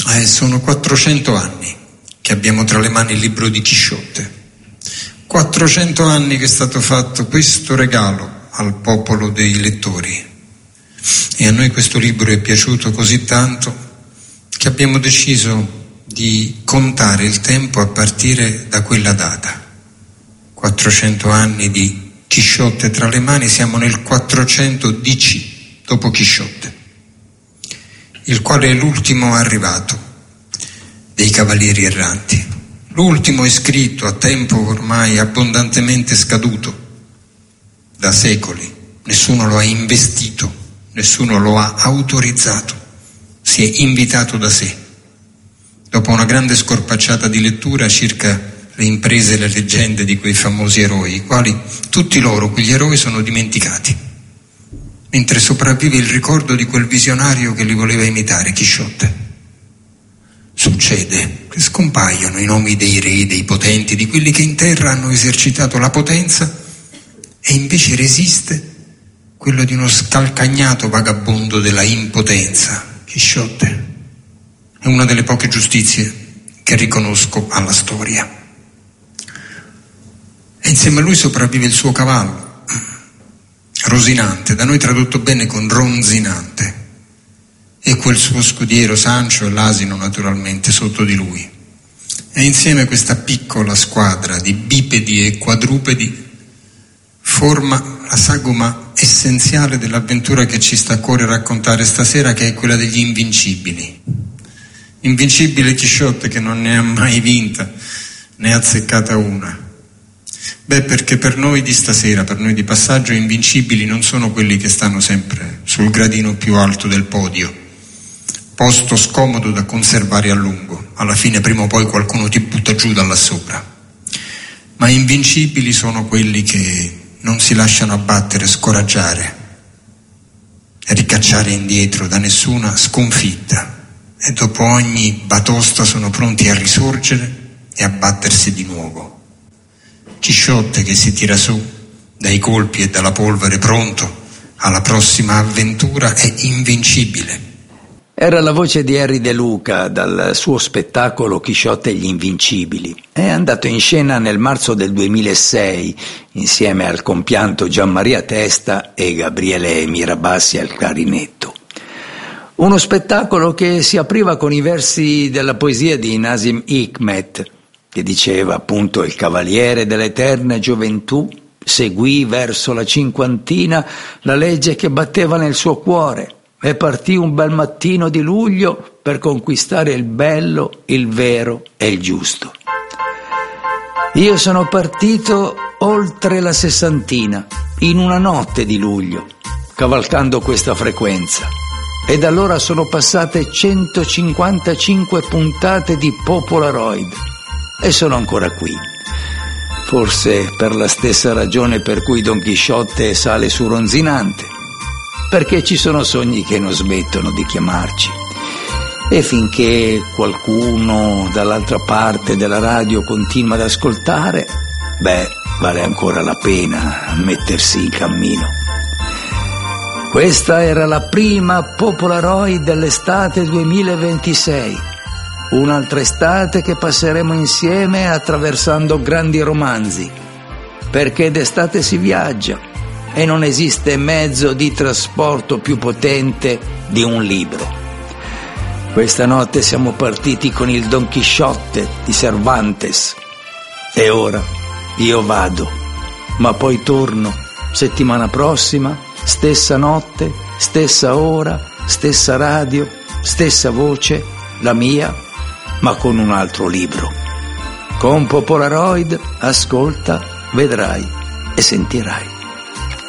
Sono 400 anni che abbiamo tra le mani il libro di Chisciotte. 400 anni che è stato fatto questo regalo al popolo dei lettori. E a noi questo libro è piaciuto così tanto che abbiamo deciso di contare il tempo a partire da quella data. 400 anni di Chisciotte tra le mani, siamo nel 400 DC, dopo Chisciotte, il quale è l'ultimo arrivato dei cavalieri erranti. L'ultimo è scritto a tempo ormai abbondantemente scaduto, da secoli. Nessuno lo ha investito, nessuno lo ha autorizzato, si è invitato da sé. Dopo una grande scorpacciata di lettura circa le imprese e le leggende di quei famosi eroi, i quali tutti loro, quegli eroi, sono dimenticati, mentre sopravvive il ricordo di quel visionario che li voleva imitare, Chisciotte. Succede che scompaiono i nomi dei re, dei potenti, di quelli che in terra hanno esercitato la potenza, e invece resiste quello di uno scalcagnato vagabondo della impotenza. Chisciotte è una delle poche giustizie che riconosco alla storia. E insieme a lui sopravvive il suo cavallo, Rosinante, da noi tradotto bene con Ronzinante, e quel suo scudiero Sancio e l'asino naturalmente sotto di lui. E insieme questa piccola squadra di bipedi e quadrupedi forma la sagoma essenziale dell'avventura che ci sta a cuore raccontare stasera, che è quella degli invincibili. Invincibile Chisciotte, che non ne ha mai vinta, ne ha azzeccata una. Perché per noi di stasera, per noi di passaggio, invincibili non sono quelli che stanno sempre sul gradino più alto del podio, posto scomodo da conservare a lungo. Alla fine prima o poi qualcuno ti butta giù da là sopra. Ma invincibili sono quelli che non si lasciano abbattere, scoraggiare, ricacciare indietro da nessuna sconfitta, e dopo ogni batosta sono pronti a risorgere e a battersi di nuovo. Chisciotte che si tira su dai colpi e dalla polvere, pronto alla prossima avventura, è invincibile. Era la voce di Harry De Luca dal suo spettacolo Chisciotte e gli Invincibili. È andato in scena nel marzo del 2006 insieme al compianto Gianmaria Testa e Gabriele Mirabassi al clarinetto. Uno spettacolo che si apriva con i versi della poesia di Nazim Hikmet, che diceva appunto: il cavaliere dell'eterna gioventù seguì verso la cinquantina la legge che batteva nel suo cuore e partì un bel mattino di luglio per conquistare il bello, il vero e il giusto. Io sono partito oltre la sessantina in una notte di luglio, cavalcando questa frequenza, ed allora sono passate 155 puntate di Popolaroid e sono ancora qui. Forse per la stessa ragione per cui Don Chisciotte sale su Ronzinante, perché ci sono sogni che non smettono di chiamarci, e finché qualcuno dall'altra parte della radio continua ad ascoltare, vale ancora la pena mettersi in cammino. Questa era la prima Popolaroid dell'estate 2026, un'altra estate che passeremo insieme attraversando grandi romanzi, perché d'estate si viaggia e non esiste mezzo di trasporto più potente di un libro. Questa notte siamo partiti con il Don Chisciotte di Cervantes e ora io vado, ma poi torno settimana prossima, stessa notte, stessa ora, stessa radio, stessa voce, la mia, ma con un altro libro. Con Popolaroid ascolta, vedrai e sentirai.